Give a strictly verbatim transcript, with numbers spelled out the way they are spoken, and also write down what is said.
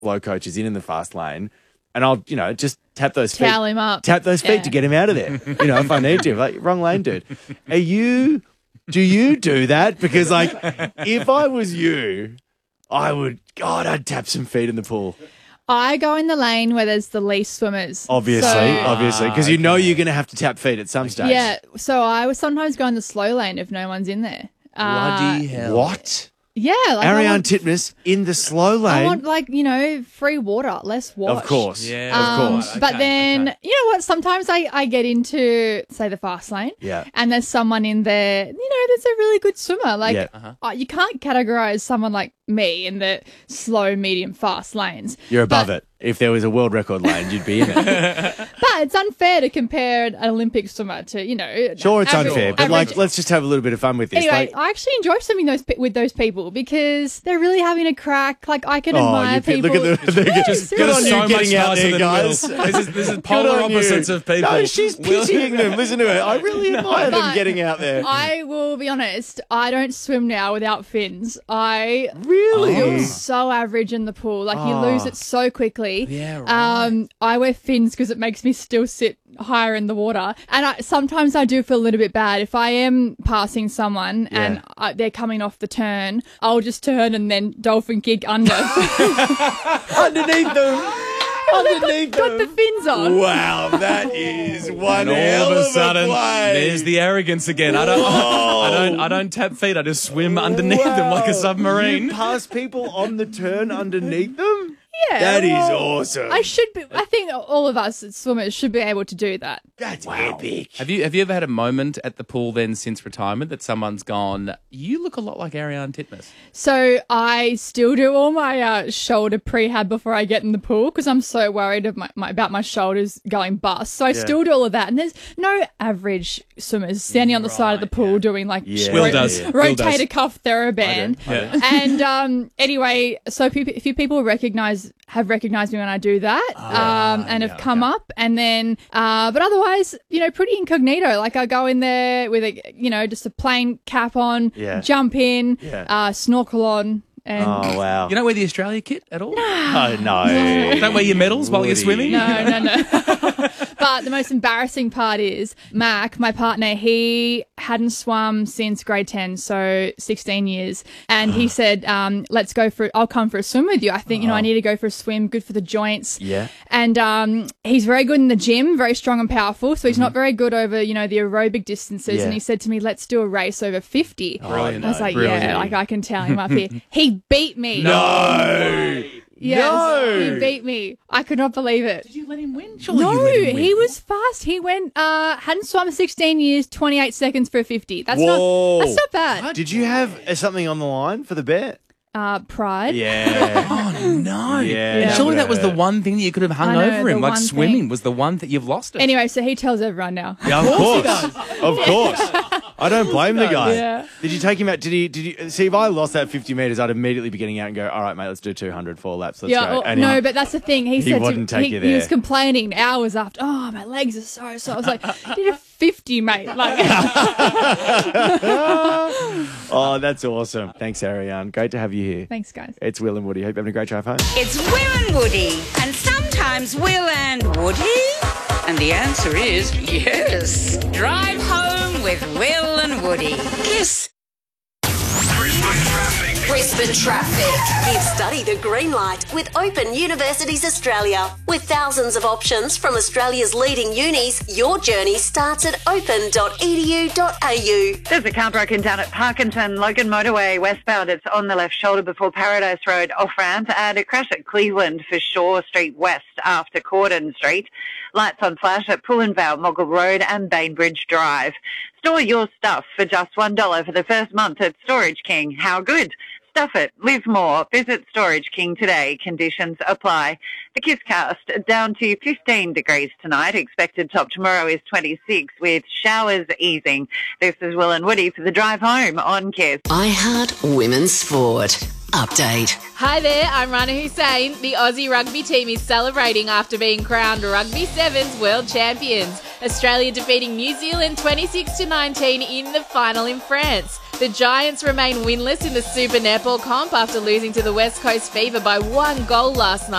blow coaches in in the fast lane, and I'll, you know, just tap those feet. Towel him up. Tap those feet Yeah. to get him out of there, you know, if I need to. Like, wrong lane, dude. Are you, do you do that? Because, like, if I was you, I would, God, I'd tap some feet in the pool. I go in the lane where there's the least swimmers. Obviously, So- obviously, because you know you're going to have to tap feet at some stage. Yeah, so I would sometimes go in the slow lane if no one's in there. Bloody Uh, hell. What? yeah, like I Ariane want, Titmus in the slow I lane? want like you know free water, less wash. Of course. Yeah, of Um, course. but Okay, then okay. you know what? Sometimes I, I get into say the fast lane, Yeah. and there's someone in there. You know, there's a really good swimmer. Like Yeah. Uh-huh. uh, you can't categorize someone like me in the slow, medium, fast lanes. You're above But- it. If there was a world record lane, you'd be in it. But it's unfair to compare an Olympic swimmer to you know. Sure, it's average- unfair, but average- like, let's just have a little bit of fun with this. Anyway, like, I actually enjoy swimming those pe- with those people because they're really having a crack. Like I can oh, admire you pe- people. look at the, the Yeah, just seriously. good on so you much getting out nicer there, than guys. Will. This is, this is Good polar on you. opposites of people. No, she's Will- pitying them. Listen to her. I really admire them But getting out there. I will be honest. I don't swim now without fins. I Really? feel so average in the pool. Like you lose Oh. it so quickly. Yeah, right. Um, I wear fins because it makes me still sit higher in the water. And I, sometimes I do feel a little bit bad if I am passing someone Yeah. and I, they're coming off the turn. I'll just turn and then dolphin kick under. Underneath them. Underneath Got the them. fins on. Wow, that is one And all hell of a sudden, play. there's the arrogance again. I don't, I don't, I don't tap feet. I just swim underneath them like a Wow. submarine. You pass people on the turn underneath them? Yeah, That is well, awesome. I should be. I think all of us swimmers should be able to do that. That's epic. Have you have you ever had a moment at the pool then since retirement that someone's gone, you look a lot like Ariane Titmus? So I still do all my uh, shoulder prehab before I get in the pool because I'm so worried of my, my, about my shoulders going bust. So I still do all of that. And there's no average swimmers standing on the side of the pool doing like Yeah. Will ro- does. Will rotator does. cuff TheraBand. Yeah. And um, anyway, so pe- a few people recognize have recognized me when I do that um, and have come up. And then, uh, but otherwise, you know, pretty incognito. Like I go in there with a, you know, just a plain cap on, Yeah. jump in, Yeah. uh, snorkel on. And Oh, wow. You don't wear the Australia kit at all? oh, no. Don't wear your medals while you're Woody. swimming? No, no, no. But the most embarrassing part is Mac, my partner, he hadn't swum since grade ten, so sixteen years. And he said, um, let's go for, I'll come for a swim with you. I think, you know, I need to go for a swim, good for the joints. Yeah. And um, he's very good in the gym, very strong and powerful. So he's not very good over, you know, the aerobic distances. Yeah. And he said to me, let's do a race over fifty. Brilliant. I was like, Brilliant. yeah, like I can tell him up here. He beat me. No. Yes, No. he beat me. I could not believe it. Did you let him win? Surely No, you let him win. he was fast. He went, uh, hadn't swum sixteen years, twenty-eight seconds for a fifty. That's Whoa. not, that's not bad. Did you have uh, something on the line for the bet? Uh, pride. Yeah. Oh, no. Yeah, Yeah. Surely that that was the would've one thing that you could have hung I know, over him. the Like one swimming thing. was the one that you've lost it. Anyway, so he tells everyone now. Yeah, of course. Of course. I don't blame the guy. Yeah. Did you take him out? Did he? Did you see? If I lost that fifty meters, I'd immediately be getting out and go, "All right, mate, let's do two hundred, four laps. Let's Yeah, go." well, And no, he- but that's the thing. He, he said wouldn't to, take he, you he was there. complaining hours after. Oh, my legs are so sore. I was like, did a fifty, mate. Like, oh, that's awesome. Thanks, Ariane. Great to have you here. thanks, guys. It's Will and Woody. Hope you're having a great drive home. It's Will and Woody, and sometimes Will and Woody. And the answer is yes. Drive home with Will and Woody. Kiss. Brisbane Traffic. Give study the green light with Open Universities Australia. With thousands of options from Australia's leading unis, your journey starts at open dot e d u dot a u. There's a car broken down at Parkinson, Logan Motorway, westbound. It's on the left shoulder before Paradise Road, off-ramp. And a crash at Cleveland for Shaw Street West after Cordon Street. Lights on flash at Pullenvale, Moggle Road and Bainbridge Drive. Store your stuff for just one dollar for the first month at Storage King. How good? Stuff it. Live more. Visit Storage King today. Conditions apply. The Kisscast down to fifteen degrees tonight. Expected top tomorrow is twenty-six with showers easing. This is Will and Woody for the drive home on Kiss. iHeart Women's Sport. Update. Hi there, I'm Rana Hussain. The Aussie rugby team is celebrating after being crowned Rugby Sevens World Champions. Australia defeating New Zealand twenty-six to nineteen in the final in France. The Giants remain winless in the Super Netball comp after losing to the West Coast Fever by one goal last night.